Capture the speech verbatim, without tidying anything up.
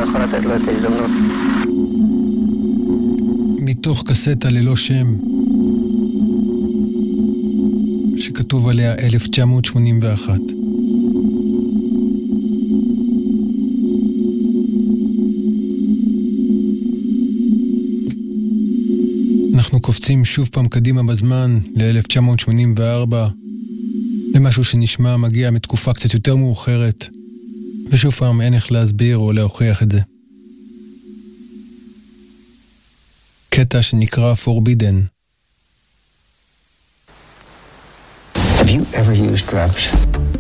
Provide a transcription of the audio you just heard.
יכול לתת לו את ההזדמנות. מתוך קסטה ללא שם, שכתוב עליה אלף תשע מאות שמונים ואחת. אנחנו קופצים שוב פעם קדימה בזמן ל-אלף תשע מאות שמונים וארבע, למשהו שנשמע מגיע מתקופה קצת יותר מאוחרת, ושוב פעם אין איך להסביר או להוכיח את זה. קטע שנקרא Forbidden. Have you ever used drugs?